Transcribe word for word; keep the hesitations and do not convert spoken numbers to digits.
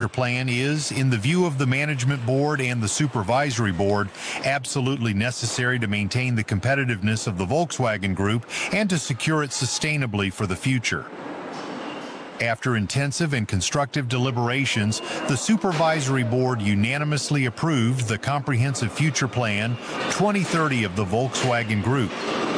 future plan is, in the view of the management board and the supervisory board, absolutely necessary to maintain the competitiveness of the Volkswagen Group and to secure it sustainably for the future. After intensive and constructive deliberations, the Supervisory Board unanimously approved the Comprehensive Future Plan twenty thirty of the Volkswagen Group.